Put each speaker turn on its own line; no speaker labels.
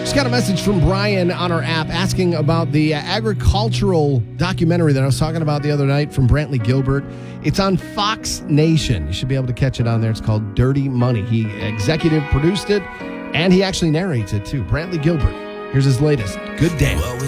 Just got a message from Brian on our app asking about the agricultural documentary that I was talking about the other night from Brantley Gilbert. It's on Fox Nation. You should be able to catch it on there. It's called Dirty Money. He executive produced it, and he actually narrates it too. Brantley Gilbert. Here's his latest. Good Damn.